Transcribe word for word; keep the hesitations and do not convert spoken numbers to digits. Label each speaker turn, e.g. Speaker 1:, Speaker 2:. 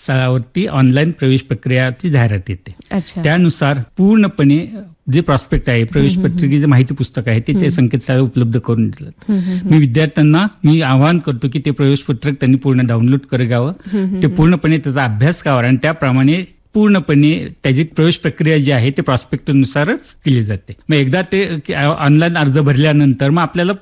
Speaker 1: संकेतस्थळावरती online प्रवेश प्रक्रियाची जाहिरात येते.
Speaker 2: अच्छा.
Speaker 1: त्यानुसार पूर्णपणे जे प्रॉस्पेक्ट आहे, प्रवेश पत्रिकेचे माहिती पुस्तक आहे, ते संकेतस्थळावर उपलब्ध करून दिलं. मी विद्यार्थ्यांना मी आवाहन करतो की ते प्रवेश पत्रक त्यांनी पूर्ण डाउनलोड करावं, ते पूर्णपणे त्याचा अभ्यास करावा आणि त्याप्रमाणे पूर्णपणे त्याची प्रवेश प्रक्रिया जी आहे ते प्रॉस्पेक्टनुसारच केली जाते. मग एकदा ते ऑनलाईन अर्ज भरल्यानंतर मग आपल्याला